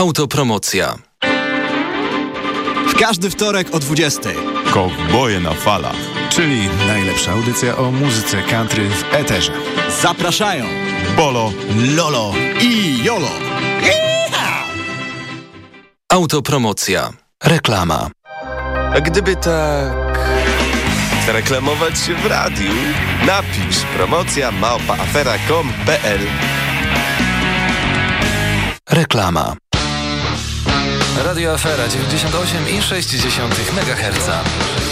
Autopromocja. W każdy wtorek o 20:00. Kowboje na falach. Czyli najlepsza audycja o muzyce country w eterze. Zapraszają Bolo, Lolo i Jolo. Autopromocja. Reklama. A gdyby tak reklamować się w radiu, napisz promocja@afera.com.pl. Reklama. Radio Afera 98,6 MHz.